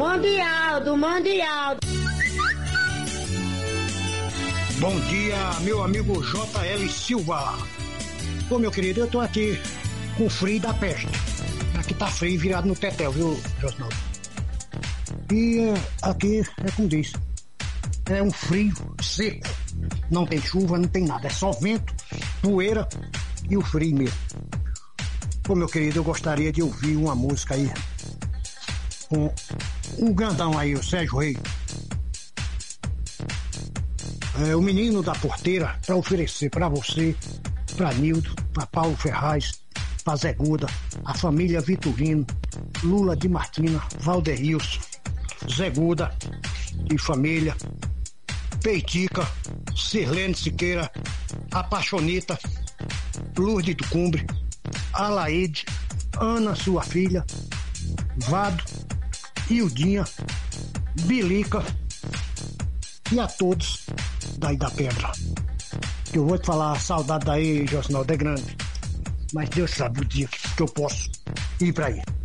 Mande Aldo, mande Aldo. Bom dia, meu amigo J.L. Silva. Ô, meu querido, eu tô aqui com frio da peste. Aqui tá frio, virado no tetel, viu, Josnaldo? E aqui é como diz, é um frio seco. Não tem chuva, não tem nada, é só vento, poeira e o frio mesmo. Ô, meu querido, eu gostaria de ouvir uma música aí com um grandão aí, o Sérgio Reis. O Menino da Porteira, para oferecer para você, para Nildo, para Paulo Ferraz, para Zé Guda, a família Vitorino, Lula de Martina, Valderilson, Zé Guda e família, Peitica, Sirlene Siqueira, Apaixonita, Lourdes do Cumbre, Alaide, Ana, sua filha, Vado, Ildinha, Bilica e a todos daí da Pedra. Que eu vou te falar, a saudade daí, Josinaldo, é grande. Mas Deus sabe o dia que eu posso ir pra aí.